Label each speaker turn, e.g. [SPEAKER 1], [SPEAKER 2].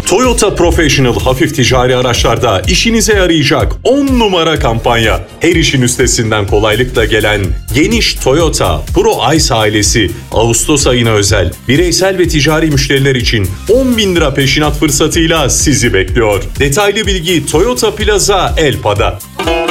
[SPEAKER 1] Toyota Professional hafif ticari araçlarda işinize yarayacak 10 numara kampanya. Her işin üstesinden kolaylıkla gelen geniş Toyota Pro Ice ailesi Ağustos ayına özel bireysel ve ticari müşteriler için 10.000 lira peşinat fırsatıyla sizi bekliyor. Detaylı bilgi Toyota Plaza Elpa'da.